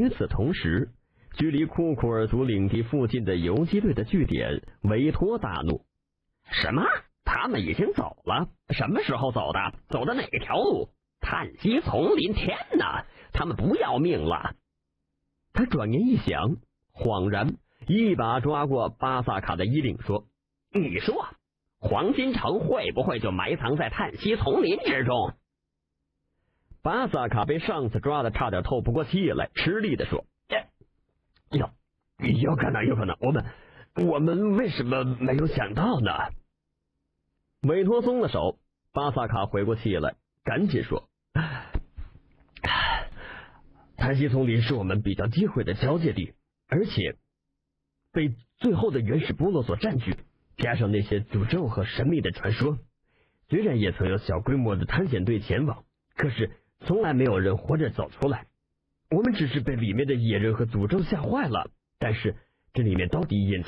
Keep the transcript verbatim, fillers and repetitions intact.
与此同时，距离库库尔族领地附近的游击队的据点，韦托大怒：什么？他们已经走了？什么时候走的？走的哪条路？叹息丛林！天哪，他们不要命了！他转念一想，恍然一把抓过巴萨卡的衣领，说：你说黄金城会不会就埋藏在叹息丛林之中？巴萨卡被上司抓的差点透不过气来，吃力地说：有有可能有可能，我们我们为什么没有想到呢？韦托松了手，巴萨卡回过气来，赶紧说：叹息丛林是我们比较忌讳的交界地，而且被最后的原始部落所占据，加上那些诅咒和神秘的传说，虽然也曾有小规模的探险队前往，可是从来没有人活着走出来。我们只是被里面的野人和诅咒吓坏了，但是这里面到底隐藏